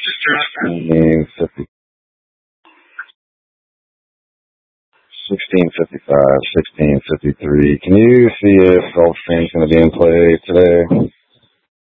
16:55, 16:53. Can you see if Gulfstream's going to be in play today?